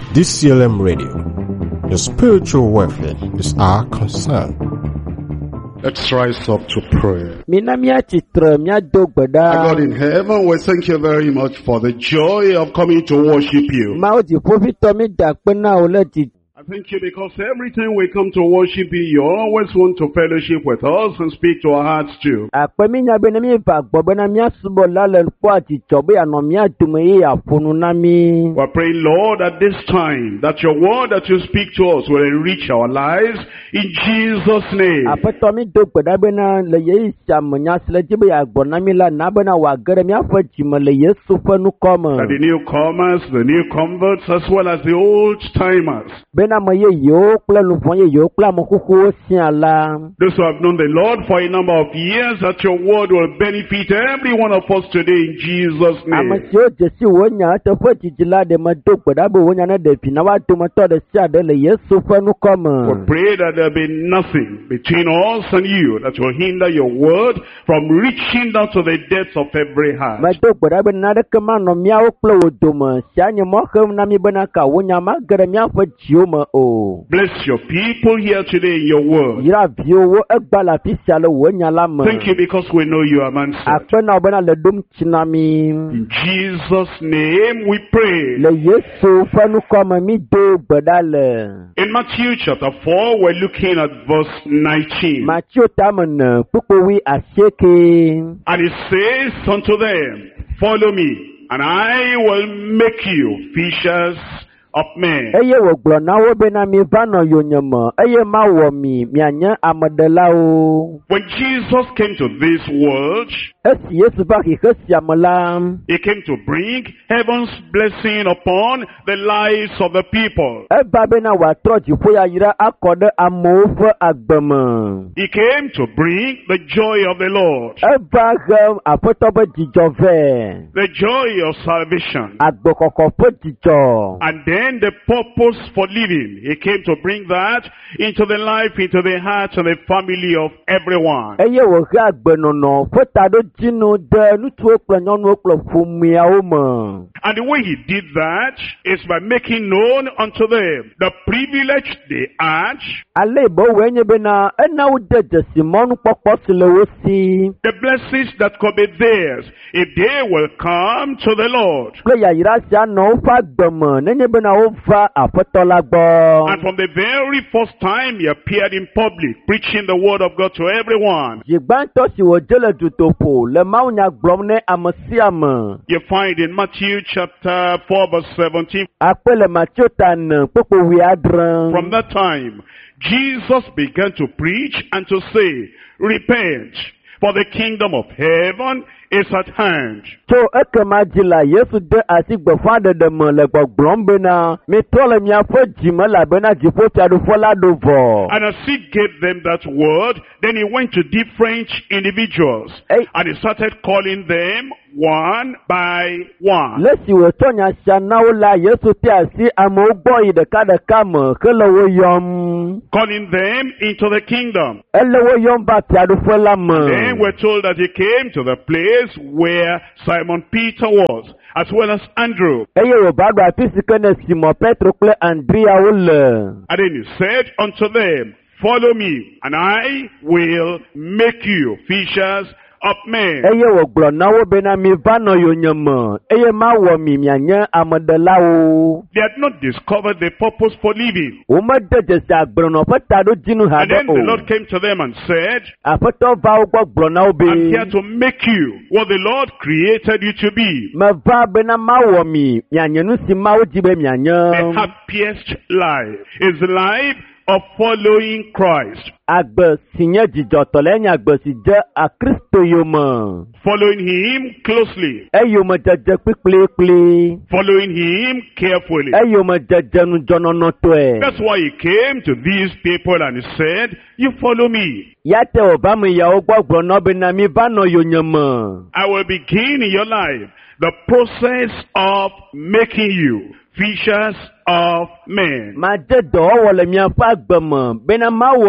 DCLM Radio. Your spiritual welfare is our concern. Let's rise up to prayer. Our God in heaven, we thank you very much for the joy of coming to worship you. I thank you because every time we come to worship you, you always want to fellowship with us and speak to our hearts too. We're praying, Lord, at this time, that your word that you speak to us will enrich our lives in Jesus' name. That the newcomers, the new converts, as well as the old timers, those who have known the Lord for a number of years, that your word will benefit every one of us today in Jesus' name. We pray that there be nothing between us and you that will hinder your word from reaching down to the depths of every heart. Bless your people here today in your word. Thank you because we know you are answered. In Jesus' name we pray. In Matthew chapter 4, we're looking at verse 19. And it says unto them, follow me, and I will make you fishers of men. When Jesus came to this world, he came to bring heaven's blessing upon the lives of the people. He came to bring the joy of the Lord, the joy of salvation, and then the purpose for living. He came to bring that into the life, into the heart, and the family of everyone. And the way he did that is by making known unto them the privilege they had, the blessings that could be theirs if they will come to the Lord. And from the very first time he appeared in public, preaching the word of God to everyone, you find in Matthew chapter 4 verse 17, from that time, Jesus began to preach and to say, repent, for the kingdom of heaven is at hand. And as he gave them that word, then he went to different individuals, and he started calling them one by one. Calling them into the kingdom. And then we're told that he came to the place where Simon Peter was, as well as Andrew. And then he said unto them, follow me, and I will make you fishers of men. They had not discovered the purpose for living. And then the Lord came to them and said, I'm here to make you what the Lord created you to be. The happiest life is the life of following Christ. Following him closely. Following him carefully. That's why he came to these people and he said, you follow me. I will begin in your life the process of making you fishers of men.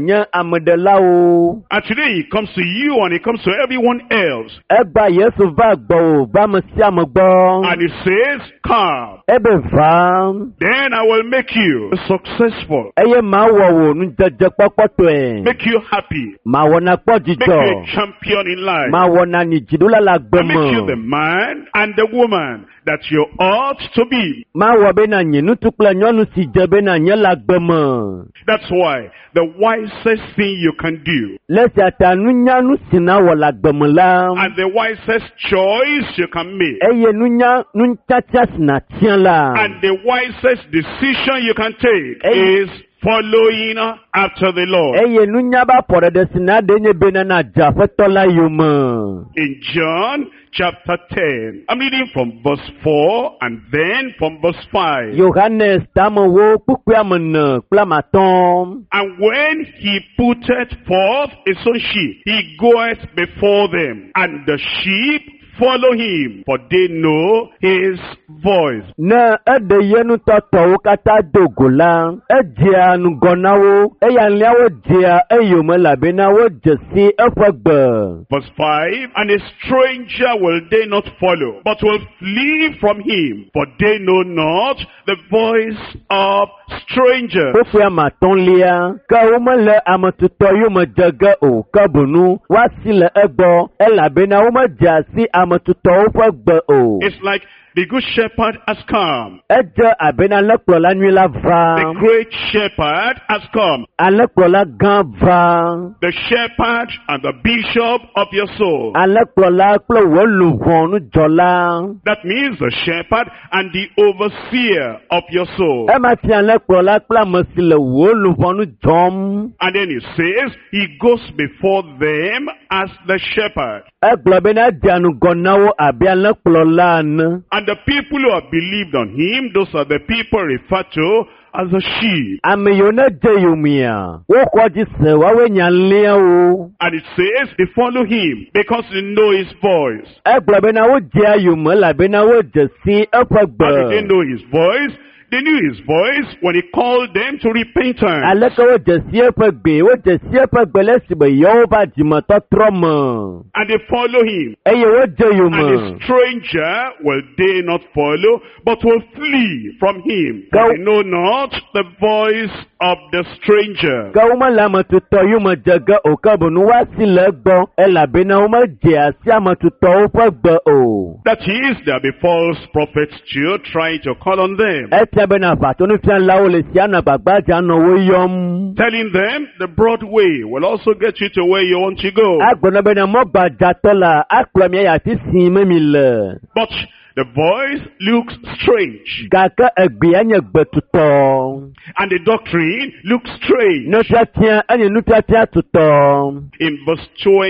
nye amedelawo. And today he comes to you and he comes to everyone else. Egba Yesu va gbɔ va me sia me gbɔ. And he says, come. Ebe va. Then I will make you successful. Eye ma wɔ wo nudzedze kpɔkpɔ tɔe. Make you happy. Ma wɔ na kpɔ Make you dzidzɔ. a champion in life. Ma wɔ na nidziɖola le agbe And make you the me. man and the woman that you ought to be. Ma wɔ bena nye ŋutsu kple nyɔnu si dze bena nye le agbe me. That's why the wisest thing you can do Le sia ta nunyanu si na wɔ le agbe me la. and the wisest choice you can make Eye nutsatsia si na tia la. and the wisest decision you can take Hey. is following after the Lord. Eye nunyaba pɔɖeɖe si na ɖe nye bena na dze aƒetɔ la yome. In John chapter 10, I'm reading from verse 4 and then from verse 5. Yohanes tamewo kpukpui amene kple amatɔ̃. And when he putteth forth his own sheep, he goeth before them, and the sheep follow him, for they know his voice. Ne eɖe ye nutɔtɔwo katã do go la, edzea ŋgɔ na wo, eya liawo dzea eyome elabena wodze si eƒe gbe. Verse 5, and a stranger will they not follow, but will flee from him, for they know not the voice of strangers. Kpukpui amatɔ̃lia, ke womele ametutɔ yome dze ge o, ke bonu woasi le egbɔ, elabena womedze si ametutɔwo ƒe gbe o. It's like the good shepherd has come. Edze abena alẽkplɔla nyui la va. The great shepherd has come. Alẽkplɔla gã va. The shepherd and the bishop of your soul. Alẽkplɔla kple wò luʋɔ nudzɔla. That means the shepherd and the overseer of your soul. Ema fia alẽkplɔla kple ame si le wò luʋɔ nu dzɔm. And then he says he goes before them as the shepherd. Egblɔ bena edzea ŋgɔ na wo abe alẽkplɔla ene. And the people who have believed on him, those are the people referred to as the sheep. Ame yiwo ne dze yomea, woxɔ dzi se woawoe nye alẽawo. And it says they follow him because they know his voice. Egblɔ bena wodzea yome elabena wodze si eƒe How did they gbe. know his voice? They knew his voice when he called them to repentance. Aleke wodze si eƒe gbe, wodze si eƒe gbe le esi be yewo va dzimetɔtrɔ me. And they follow him. Eye wodze And yome. a stranger will they not follow, but will flee from him. For they know not the voice of the stranger. Ke womele ametutɔ yome dze ge o, ke bonu woasi le egbɔ, elabena womedzea si ametutɔwo ƒe gbe o. That is, there be false prophets too, trying to call on them, Etia bena aʋatɔnufialawo le sia nɔ agbagba no wo yɔm. telling them the broad way will also get you to where you want to go. Agblɔ bena mɔgbadzatɔ la akplɔ mi ayi afi si me mi le. But the voice looks strange, Gake egbea nye gbetutɔ. and the doctrine looks strange. Nufiafia enye nufiafia tutɔ. In verse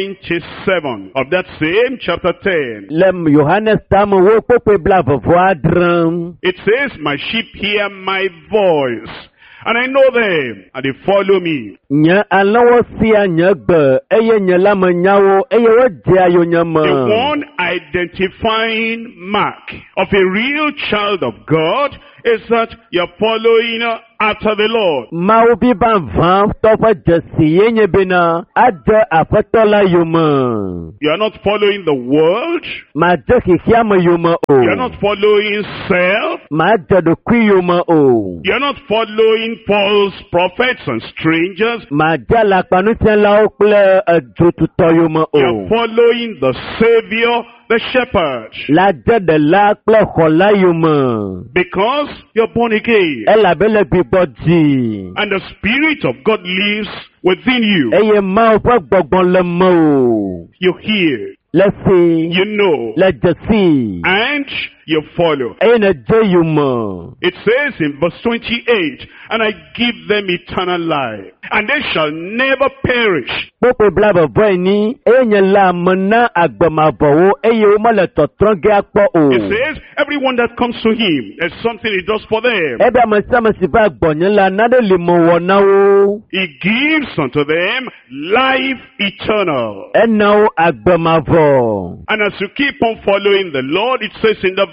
27 of that same chapter 10, Le Yohanes tame wo kpokpe bla vɔvɔ adre. it says, my sheep hear my voice, and I know them, and they follow me. Nye alẽwo sia nye gbe, eye nye la me nyawo, eye wodzea yo nye The me. one identifying mark of a real child of God is that you're following after the Lord. Mawu bi ban vam tɔƒe dzesi ye nye bena ade aƒetɔ la yome. You are not following the world. Madze xixia me yome You are o. not following self. Madze ɖokui yome o. You are not following false prophets and strangers. Madze alakpanufialawo kple edzotutɔ yome You are o. following the Savior, the Shepherd. La de ɖela kple xɔla yome. Because you're born again. Elabe le gbigbɔ dzi. And the Spirit of God lives within you. Eye Mawu ƒe gbɔgbɔ le me o. You hear, Le si. you know, Le dzesi. and you follow. Eye ne dze yome. It says in verse 28, and I give them eternal life, and they shall never perish. Kpokpe bla vɔvɔe ni, eye nye la ame na agbemavɔwo, eye womele tɔtrɔ ge akpɔ o. It says, everyone that comes to him, there's something he does for them. Ebe ame sia ame si va gbɔnye la, nane li me wɔ na wo. He gives unto them life eternal. Ena wo agbemavɔ. And as you keep on following the Lord, it says in the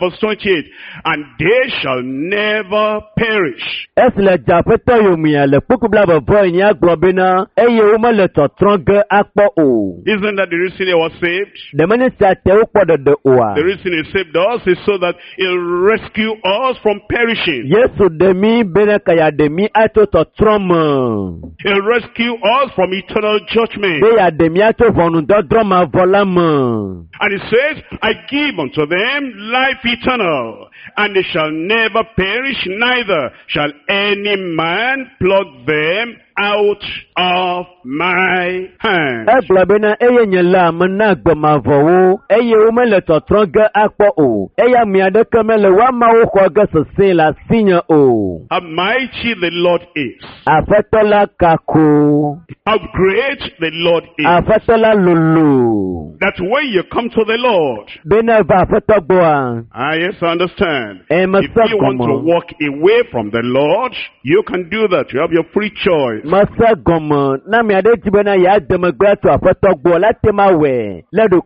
verse 28. And they shall never perish. Esle jafeto yomia le pukubla bavo inya globina eye uma le totronge akpo o. Isn't that the reason he was saved? The minister te ukpodo de oa. The reason he saved us is so that he'll rescue us from perishing. Yesu demi bene kaya demi ato totroma. He'll rescue us from eternal judgment. Be ya demi ato vonu dodroma volama. And it says, I give unto them life eternal, and they shall never perish, neither shall any man pluck them out of my hand. Eglobena eye nyela mena gbomavowo eye umele totronge akpo o eya miade kemele wa mawo khoge sese la sinya o. How mighty the Lord is. Afetola kako. How great the Lord is. Afetola lulu. That when you come to the Lord, Bena va afetogboa. yes, I understand. If Masa you want to gomo. walk away from the Lord, you can do that. You have your free choice. Masa gomo na miade tibena ya demegbe to afetogbo la tema we le do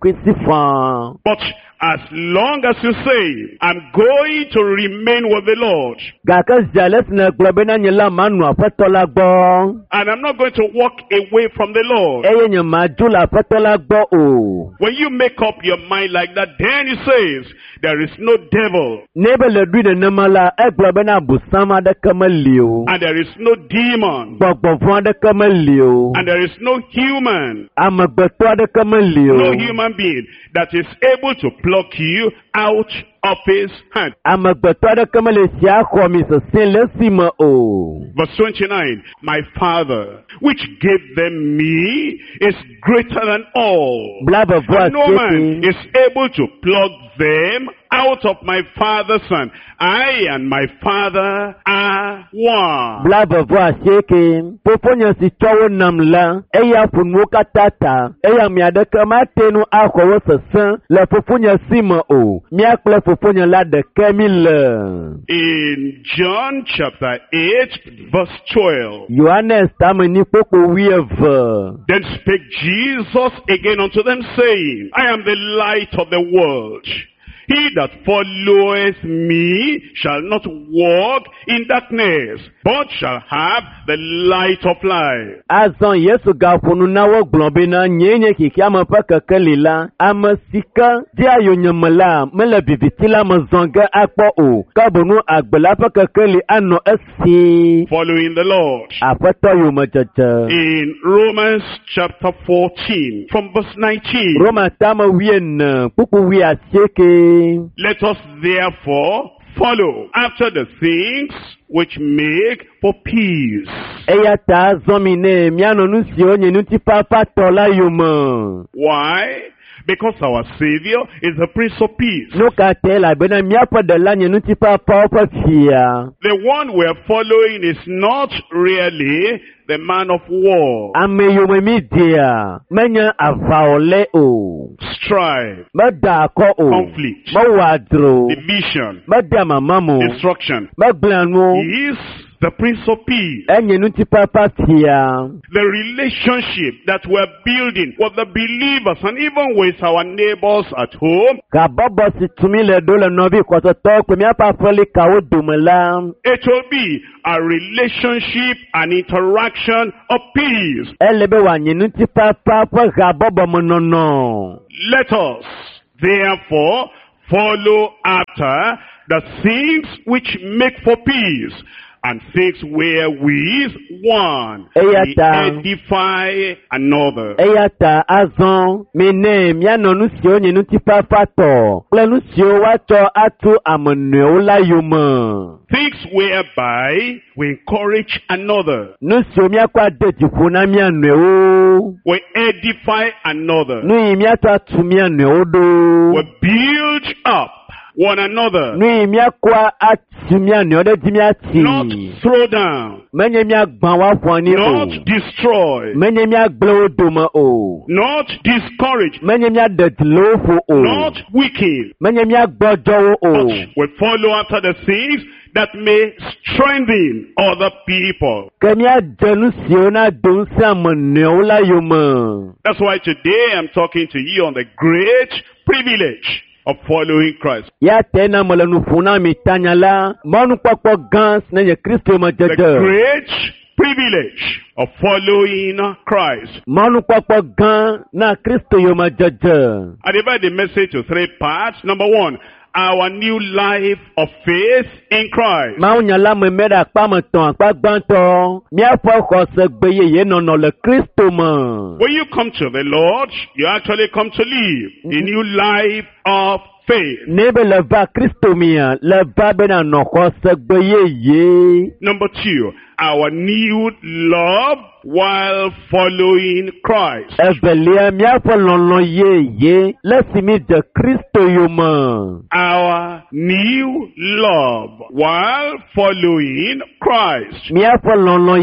kwisi But as long as you say, I'm going to remain with the Lord, Gakas jales na globena nyela manu afetola gbo. and I'm not going to walk away from the Lord. Eye nyema jula afetola gbo o. When you make up your mind like that, then he says, there is no devil, Nebe le dwi de nemala eglobena busama de kemelio. and there is no demon, Gbogbo de kemelio. and there is no human, Amegbeto de no kemelio. human being that is able to pluck you out of his hand. Amegbeto de kemele sia khomi se sin le sima o. Verse 29, my Father, which gave them me, is greater than all. Blaba And no man voa is able to pluck them out of my Father's hand. I and my Father are one. Blaba voa sheke. Poponya si chowo namla. Eya funwo katata. Eya miade kematenu akhowo sesen. Le poponya sima o. Miakle poponya la de kemile. In John chapter 8, verse 12, Yohanes tameni poko wieve. then spake Jesus again unto them, saying, I am the light of the world. He that followeth me shall not walk in darkness, but shall have the light of life. Azan Yesu gafunu na wo globina nyenye kiki amapa kakalila amasika dia yonyamala mele bibitila mazonga akpo o kabunu agbela pa kakali ano esi Following the Lord. afato yomajaja In Romans chapter 14, from verse 19, Roma tama wien puku wi asieke. let us therefore follow after the things which make for peace. Eya ta zomine miano nusi onye nuti papa tola yoma. Why? Because our Savior is the Prince of Peace. Nuka tela bena miapa de la nye nuti papa opa fia. The one we are following is not really the man of war, Ame yome mi dia. Menya avaole o. strife, Mada ko o. conflict, Mawadro. division, Mada mamamu. destruction. Maglanu. He is the Prince of Peace. Enye nuti papa fia. The relationship that we're building with the believers and even with our neighbors at home, Ka bobo si tumile dole novi kwa toto kwe miapa foli kawo dumela. it will be a relationship, an interaction of peace. Elebe wanye nuti papa kwa ka bobo monono. Let us therefore follow after the things which make for peace, and things wherewith one we edify another. Eyata azon mene miano nusio nye nuti papa to. Kle nusio wato atu amone ola yuma. Things whereby we encourage another, Nusio miakwa deji kuna miano o. we edify another, Nui miato atu miano odo. we build up one another, Nui miakwa atu miano ode jimiati. not throw down, Menye miakban wafwani not o. destroy, Menye miakblo duma o. not discourage, Menye miadet lofo o. not weaken. Menye miakbojo But o. we follow after the things that may strengthen other people. Kemia denusio na dunsa amone ola yuma. That's why today I'm talking to you on the great privilege of following Christ. Ya tena malanu funa mitanya la manu pokpo gans na ye Kristo ma The jaja. great privilege of following Christ. Manu pokpo gan na Kristo yo ma jaja. I divide the message to 3 parts. Number 1, our new life of faith in Christ. Ma unya la me meda pa ma ton pa gbanto. Mi afo ko se gbeye ye nono le Kristo ma. When you come to the Lord, you actually come to live a new life of faith. Nebe le va Kristo mia le va bena no ko se gbeye ye. Number 2, our new love while following Christ. Evelia mi afo lolo ye le simi de Kristo yo ma. Our new love while following Christ. Mi afo lolo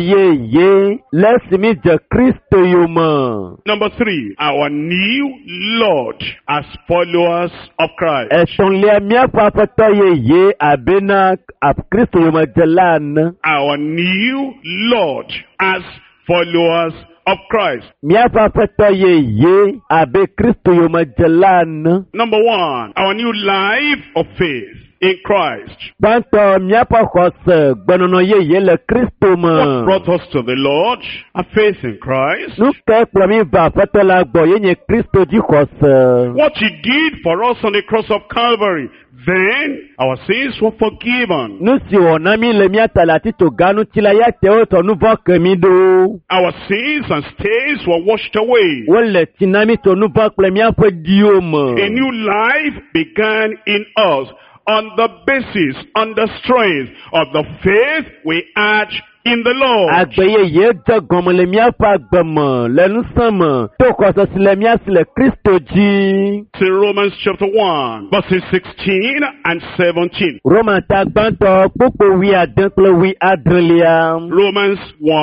ye le simi de Kristo yo ma. Number 3, our new Lord as followers of Christ. Etonlia mi afo afato ye abena ap Kristo yo ma jalan. Our new Lord as followers of Christ. Mi afo afato ye abe Kristo yo ma jalan. Number 1, our new life of faith in Christ. Banto mi afo khose gbenono ye le Kristo What ma. brought us to the Lord? A faith in Christ. Nu ke promi va afato la gbo ye Kristo di khose. What he did for us on the cross of Calvary. Then our sins were forgiven. Nu si ona mi le mi atala ti to ganu ti la ya te o to nu bo kemi do. Our sins and stains were washed away. Wole tinami to nu bo ple mi afo di o mo. A new life began in us on the basis, on the strength of the faith we had in the Lord. Agbeye ye jogomo le mi afo agbemo le nu sanmo to ko so si le mi asi le Kristo ji. See Romans chapter 1, verses 16 and 17. Roma ta gbanto popo wi adan klo wi adrelia. Romans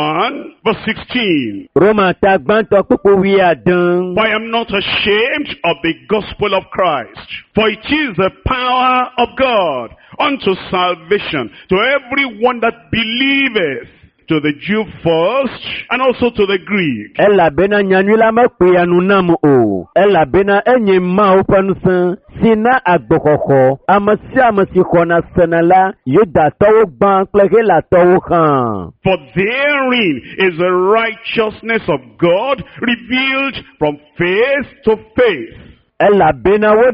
1, verse 16. Roma ta gbanto popo wi adan. For I am not ashamed of the gospel of Christ, for it is the power of God unto salvation to everyone that believeth, to the Jew first, and also to the Greek. Ela bena nyanyula makpe anu namu o. Ela bena enye ma o panusan. Sina agbokoko. Amasi kona senala. Yuda towo gban pleke la towo kan. For therein is the righteousness of God revealed from faith to faith. Ela bena wo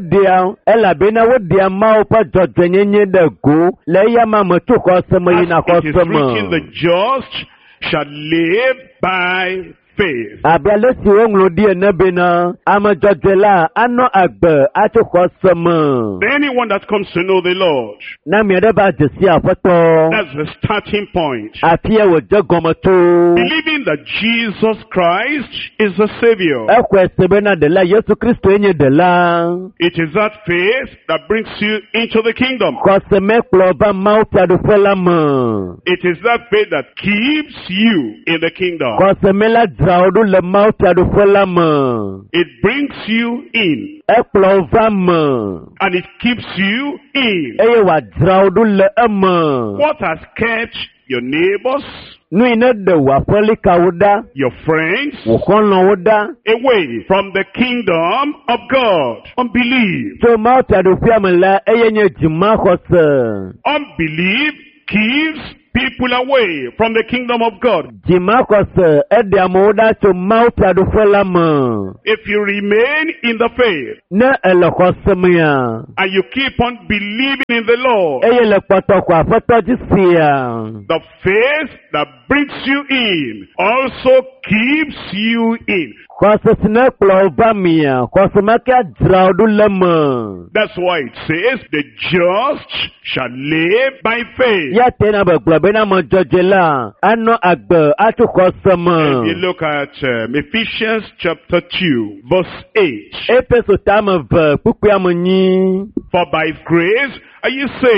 dia ma o pa jojo nyenye de go. Le ya ma mo to ko semo yi na ko As it is semo. written, the just shall live by faith. Abia si wonglo die na bena. Ama jojo la ano agbe ato ko semo. Anyone that comes to know the Lord, Na mi de ba jesi afoto. that's the starting point. Afia wo jogomo to. Believing that Jesus Christ is the Savior. Ekwe sebena de la Yesu Kristo enye de la. It is that faith that brings you into the kingdom. Kose me kloba mauta do fela mo. It is that faith that keeps you in the kingdom. Kose me la draudu le mauta do fela mo. It brings you in Eklova mo. and it keeps you in. Eye wa draudu le emo. What has kept your neighbors, Nu ine de wa foli kauda. your friends, Wukonlo wuda. away from the kingdom of God? Unbelief. So mauta do fiame la eye nye jima kose. Unbelief keeps people away from the kingdom of God. Jima kose ede amuda so mauta do fela mo. If you remain in the faith Ne ele kose miya. and you keep on believing in the Lord, Eye le poto kwa foto jisia. the faith that brings you in also keeps you in. Kose sine klova miya. Kose makia draudu lemo. That's why it says the just shall live by faith. Ya tena be globena mo jojela. Ano agbe atu kose mo. If you look at Ephesians chapter 2, verse 8. Efeso tama ve pukwe amonyi. For by grace are you saved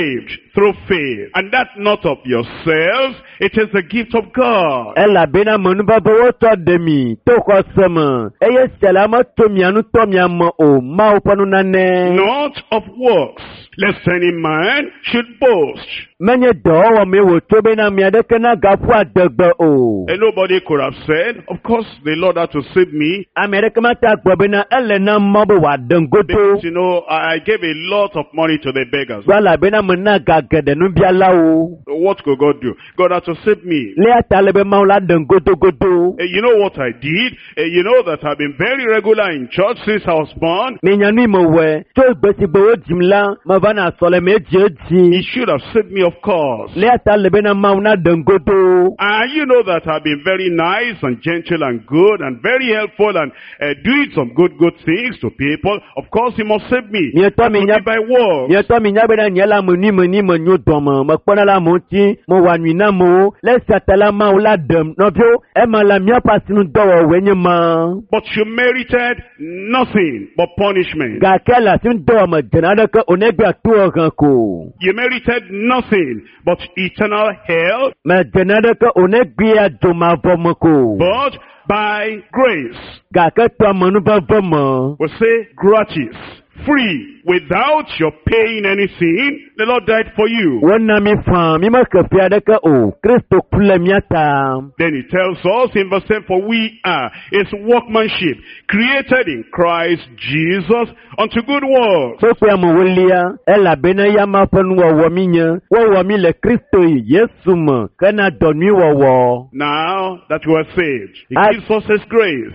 through faith. And that not of yourselves, it is the gift of God. Elabena Manuba Water Demi, Toko Summer, Eye Salama Tomianu Tomiam O, Maupanunane. Not of works, lest any man should boast. Many door me will Tobina Miadekana Gafua Degba O. And nobody could have said, of course the Lord had to save me. Amerikamata Babina Elena Mabawa Dengoto. You know, I gave a lot of money to the beggars. Wala Bena Managa Gadenubia Lao. What could God do? God had to save me. Lea Talebe Maula Dengoto Goto. You know what I did? You know that I've been very regular in church since I was born. Menyanimo we, Chos Besibo Jimla, Mavana Soleme Jeji. He should have saved me, of course. Lea Talebena Mauna Dengoto. And you know that I've been very nice and gentle and good and very helpful and doing some good things to people. Of course, he must save me. By works. Yeto minyabena nyela muni manyo doma. Makpona la monti, mo wanwina mo. Lesa tala maula dem. Nobyo, ema la mia pasinu dowa wenye ma. But you merited nothing but punishment. Gakela sin dowa ma janadaka onegba tuwa kanko. You merited nothing but eternal hell. Ma janadaka onegba joma vomako. But by grace, we say gratis, free, without your paying anything. The Lord died for you. Then he tells us in verse 10, for we are his workmanship, created in Christ Jesus unto good works. Now that we are saved, he gives us his grace.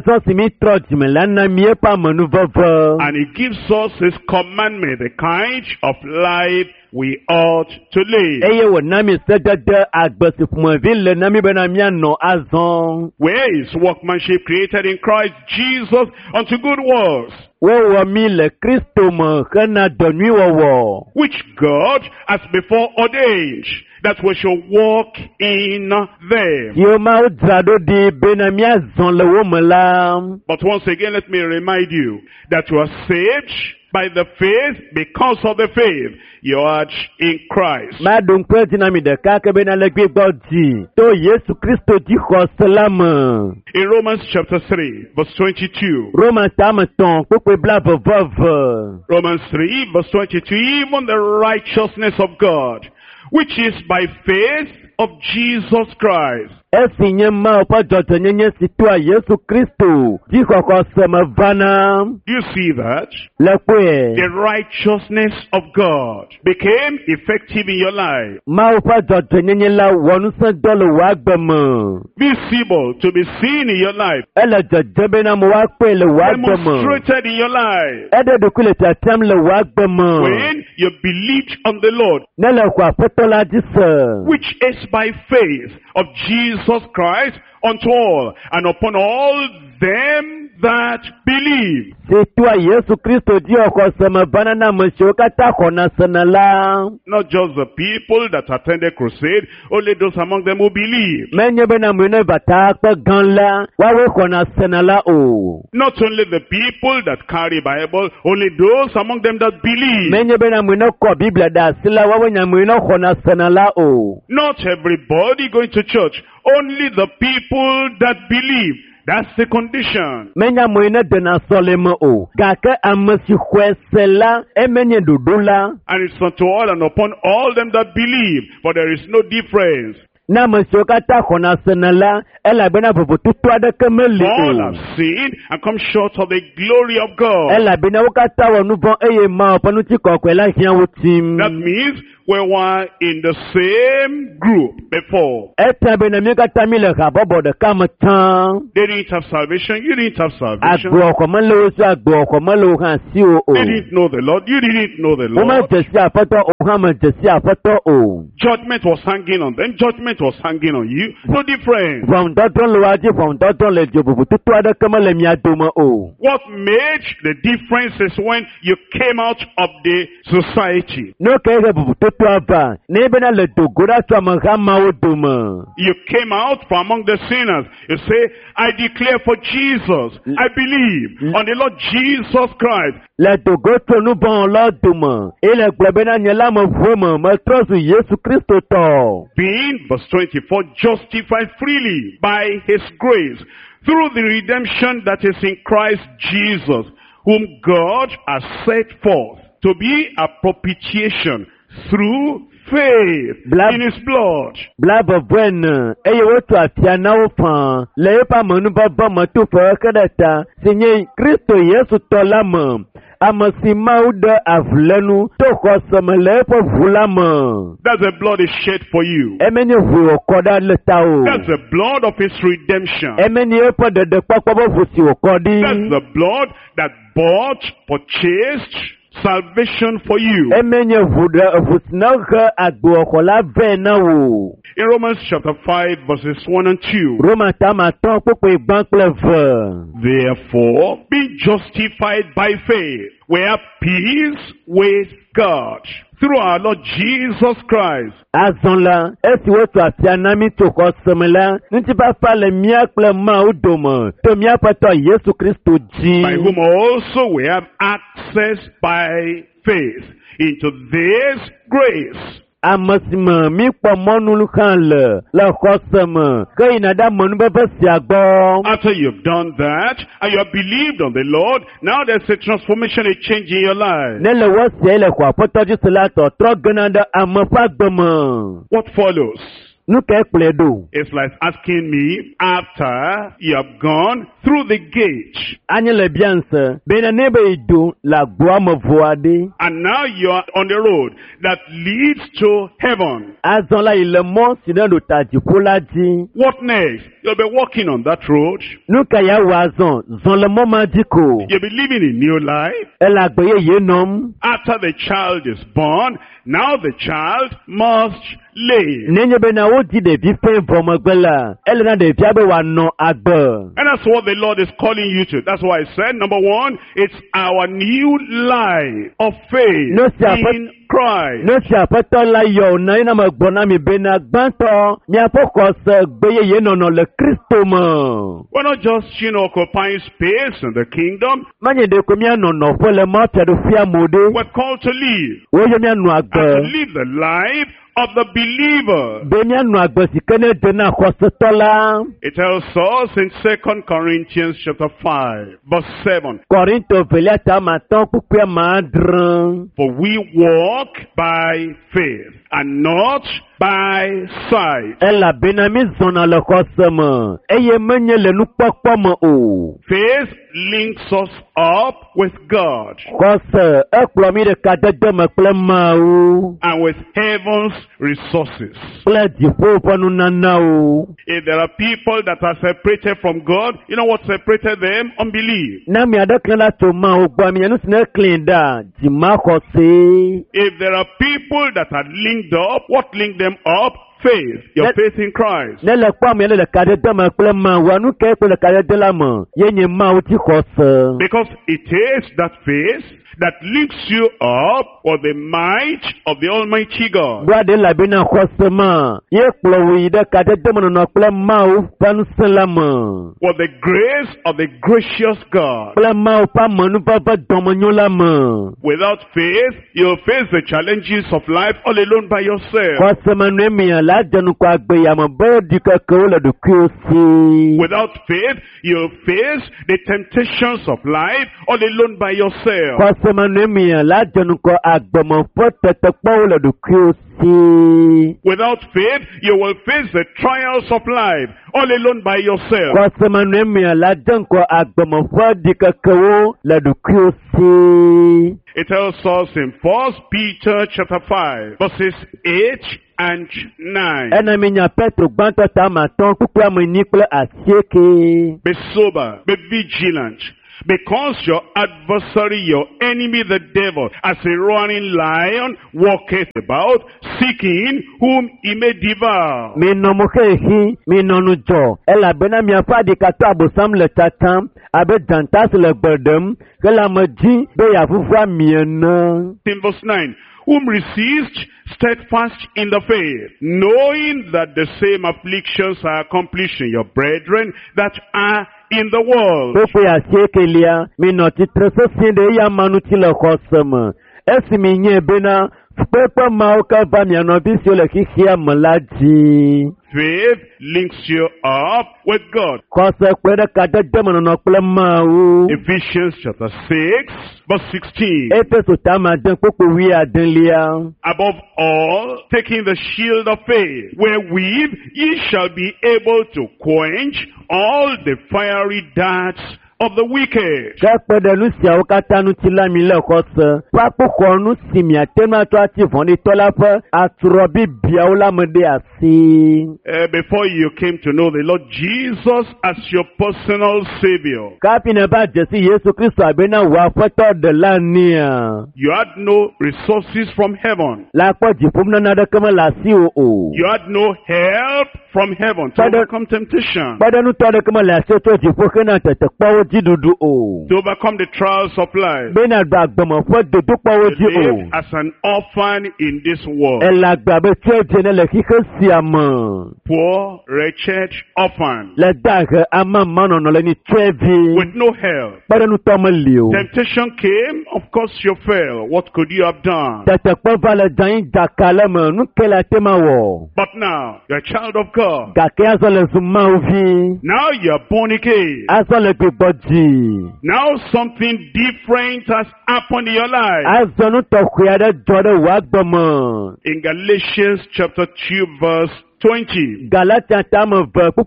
And he gives us his commandment, the kind of life we ought to live. Where is workmanship created in Christ Jesus unto good works, which God has before ordained that we shall walk in them. But once again, let me remind you that you are saved by the faith, because of the faith you are in Christ. In Romans chapter 3, verse 22. Romans 3, verse 22, even the righteousness of God, which is by faith of Jesus Christ. You see that? The righteousness of God became effective in your life. Visible, to be seen in your life. Demonstrated in your life. When you believed on the Lord, which is by faith of Jesus Christ unto all and upon all them that believe. Not just the people that attended crusade, only those among them who believe. Not only the people that carry Bible, only those among them that believe. Not everybody going to church, only the people that believe. That's the condition. And it's unto all and upon all them that believe, for there is no difference. All have sinned and come short of the glory of God. That means we were in the same group before. They didn't have salvation, you didn't have salvation. They didn't know the Lord, you didn't know the Lord. Judgment was hanging on them, judgment was hanging on you. No difference. What made the difference is when you came out of the society. to ava nebena le dogora to amahama odoma. You came out from among the sinners. You say, I declare for Jesus. I believe on the Lord Jesus Christ. Le dogo to nu bon la doma. E le gbebena nyela me voma me trosu Yesu Kristo to. Being, verse 24, justified freely by his grace through the redemption that is in Christ Jesus, whom God has set forth to be a propitiation through faith in his blood. Blaba bwen eye wotu afia na ofa le pa manu baba matu fa kadata sinye Kristo Yesu to lama amasima uda avlenu to khosama le po vulama. That's the blood is shed for you. Emeni vu okoda le tao. That's the blood of his redemption. Emeni epo de pakwa vusi okodi. That's the blood that bought, purchased salvation for you. Emenye vusnaga agbokola venawo. In Romans chapter 5 verses 1 and 2. Roma tama ton popo igbankleve. Therefore, being justified by faith, we have peace with God through our Lord Jesus Christ. Azonla, esi wotu afianami toko semela, nti pa fale miakle ma udoma, to miapato Yesu Kristo ji. By whom also we have access by faith into this grace. Amasima mi po monu kan le khosema ke inada monu bebe siagbo. After you've done that and you have believed on the Lord, now there's a transformation, a change in your life. Nele wose le kwa potoju selato troganada amafagbema. What follows? It's like asking me, after you have gone through the gate, and now you are on the road that leads to heaven. What next? You'll be walking on that road. You'll be living a new life. After the child is born, now the child must live. And that's what the Lord is calling you to. That's why I said, number one, it's our new life of faith in Christ. We're not just, occupying space in the kingdom. We're called to live. And to live the life of the believer. It tells us in 2 Corinthians chapter 5, verse 7. For we walk by faith and not by sight. Faith links us up with God and with heaven's resources. If there are people that are separated from God, you know what separated them? Unbelief. If there are people that are linked up, what linked them up? Faith. Your faith in Christ. Because it is that faith that links you up with the might of the Almighty God. With the grace of the gracious God. Without faith, you'll face the challenges of life all alone by yourself. Without faith, you'll face the temptations of life all alone by yourself. Without faith, you will face the trials of life all alone by yourself. It tells us in 1 Peter chapter 5, verses 8 and 9. Be sober, be vigilant. Because your adversary, your enemy, the devil, as a roaring lion, walketh about, seeking whom he may devour. In verse 9, whom resist steadfast in the faith, knowing that the same afflictions are accomplishing your brethren that are in the world. Popo ya siekelia, minoti tresosinde ya manutila khosama. Esi minye bena, pepa mauka bamiano bisyo le kishia malaji. Faith links you up with God. Ephesians chapter 6, verse 16. Above all, taking the shield of faith, wherewith ye shall be able to quench all the fiery darts of the wicked. Before you came to know the Lord Jesus as your personal Savior, you had no resources from heaven. You had no help from heaven to overcome temptation, to overcome the trials of life, to live as an orphan in this world. Poor, wretched orphan, with no help. Temptation came, of course you fell. What could you have done? But now, you're a child of God. Now you're born again. Now something different has happened in your life. In Galatians chapter 2 verse 20. Galatians 2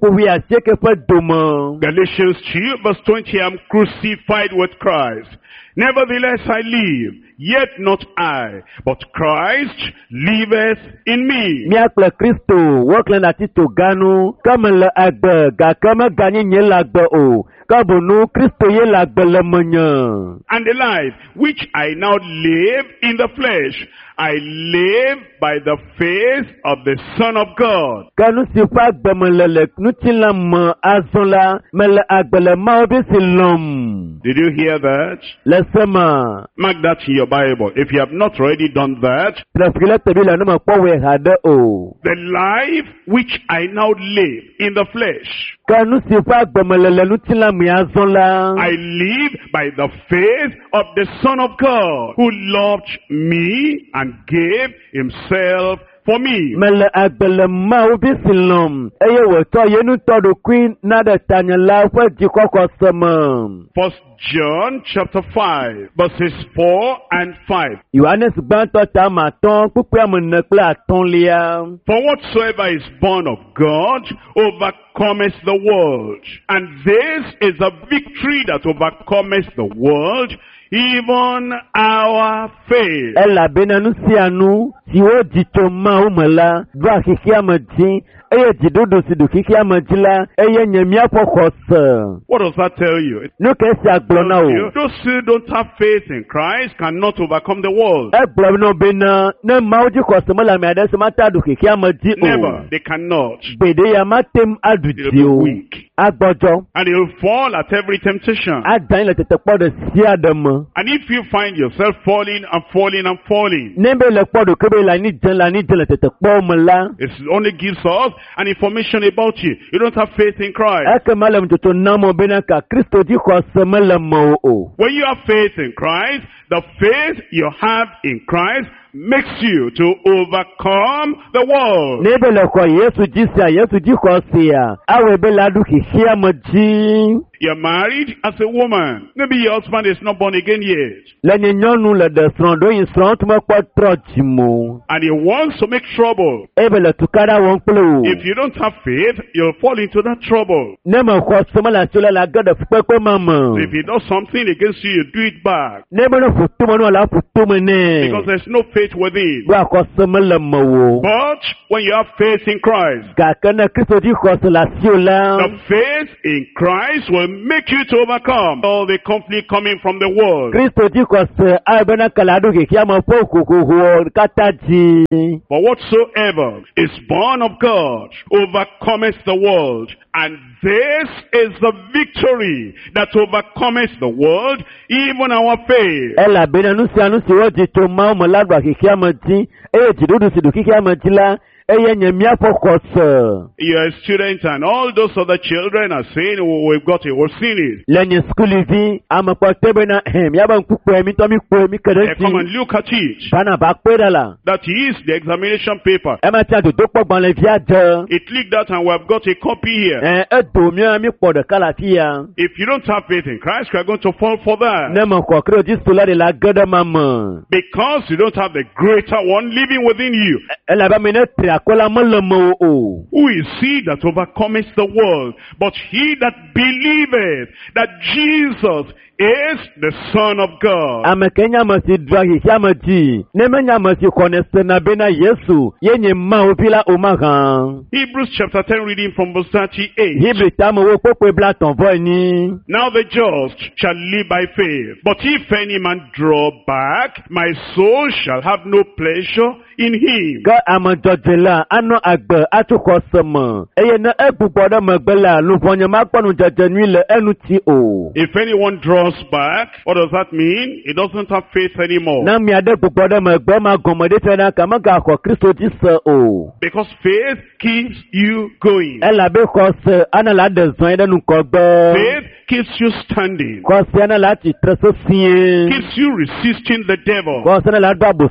verse 20, I'm crucified with Christ. Nevertheless I live, yet not I, but Christ liveth in me. And the life which I now live in the flesh, I live by the faith of the Son of God. Did you hear that? Mark that in your Bible. If you have not already done that, the life which I now live in the flesh, I live by the faith of the Son of God, who loved me and gave himself for me. 1 John chapter 5 verses 4 and 5. For whatsoever is born of God overcometh the world. And this is the victory that overcometh the world, even our faith. What does that tell you? Those who don't have faith in Christ cannot overcome the world. Never. They cannot. They'll be weak. And you'll fall at every temptation. And if you find yourself falling and falling and falling, it only gives us an information about you. You don't have faith in Christ. When you have faith in Christ, the faith you have in Christ makes you to overcome the world. You're married as a woman. Maybe your husband is not born again yet. And he wants to make trouble. If you don't have faith, you'll fall into that trouble. If he does something against you, you do it back. Because there's no faith within. But when you have faith in Christ, the faith in Christ will make you to overcome all the conflict coming from the world. For whatsoever is born of God overcometh the world. And this is the victory that overcometh the world, even our faith. kiki amati eye jidudu sidu kiki amati la eye nyemia fokoso. You are a student and all those other children are saying, oh, we've got it, we've seen it. Lenye skuli vi amapotebe na yaba nkukwe mi tomi kwe mi Come kedensi. and look at it. Bana bakpeda la. That is the examination paper. Ema tia do dokpo gbanle viade. It leaked out and we've got a copy here. Edo mi kpode kalafia. If you don't have faith in Christ, you are going to fall for that. Nemo kokro jisula de la gada mama. Because you don't have the greater one living within you. Ela ba mene triakola molomo o. Who is he that overcometh the world? But he that believeth that Jesus is the Son of God. Amekenya masi dragi kiamaji. Nemenya masi koneste na bena Yesu. Yenye maupila umagan. Hebrews chapter 10 reading from verse 38. Hebrew tamu wo kokwe blaton voini. Now the just shall live by faith. But if any man draw back, my soul shall have no pleasure in him. Ka amajojela ano agbe atukosemo. Eye na ebuboda magbela lufonye makponu jajanuile enuti o. If anyone draws back, what does that mean? He doesn't have faith anymore. Na miade buboda magbe magomode tena kamaga kwa Kristo jisa o. Because faith keeps you going. Ela be kose ana la dezon ede nukogbe. Faith keeps you standing. Kose ana la chitreso siye. Keeps you resisting the devil. Kose ana la dwabu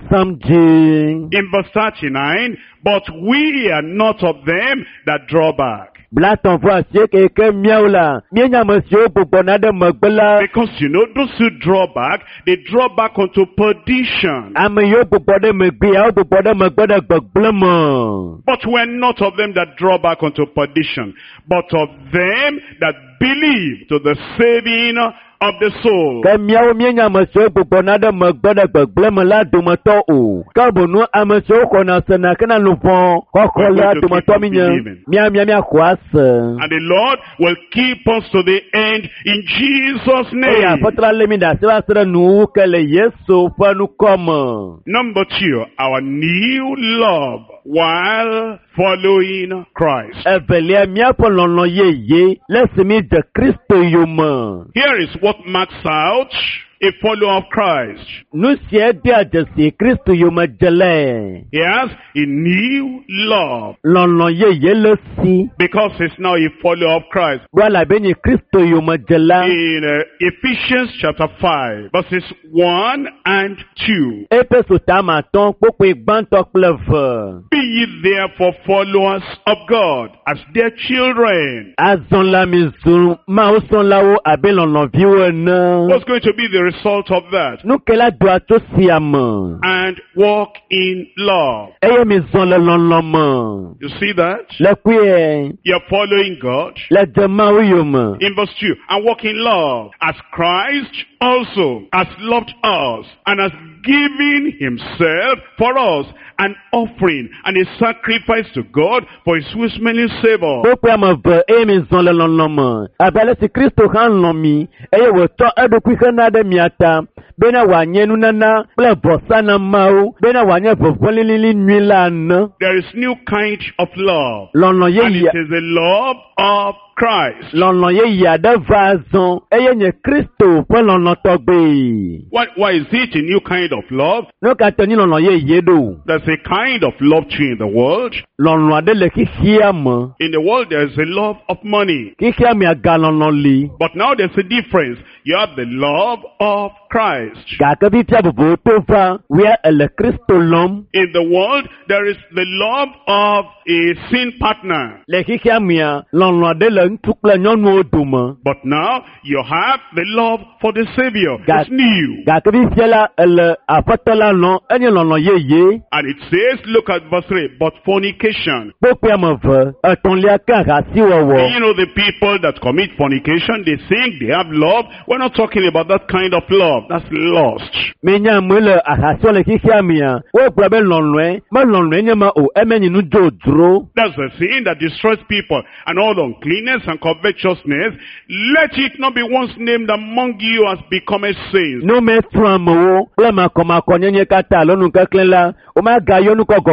samji. In verse 39, but we are not of them that draw back. Blaton voa sieke ke miaula. Mienya masio bubonade magbela. Because you know, those who draw back, they draw back unto perdition. Ame yo bubode megbe ya bubode magbeda gbaglemo. But we're not of them that draw back unto perdition, but of them that believe to the saving of the soul. Ke miawo mienya masio bubonade magbeda gbaglemo la dumato o. Ka bonu amasio kona sena kana lufon. Kokola dumato minya. Mia kwasa. And the Lord will keep us to the end in Jesus' name. Number 2, our new love while following Christ. Here is what marks out a follower of Christ. He has a new love. Because he's now a follower of Christ. In Ephesians chapter 5, verses 1 and 2. Be ye therefore followers of God as their children. What's going to be the result of that? And walk in love. You see that? You're following God. In verse 2, and walk in love as Christ also has loved us and has given himself for us, an offering and a sacrifice to God for his sweet-smelling savor. Bena wanyenu nana ple bosana mau bena wanye vovolili nwilana. There is new kind of love. Lono ye and it is the love of Christ. Lono ye yada vazon eye nye Kristo pe lono togbe. Why is it a new kind of love? No katoni lono ye yedo. There's a kind of love too in the world. Lono adele kisiama. In the world there is a love of money. Kisiami agalono li. But now there's a difference. You have the love of Christ. In the world, there is the love of a sin partner. But now, you have the love for the Savior. It's new. And it says, look at verse 3, but fornication. And you know the people that commit fornication, they think they have love. We're not talking about that kind of love. That's lost. That's the sin that destroys people. And all uncleanness and covetousness, let it not be once named among you as become a saint.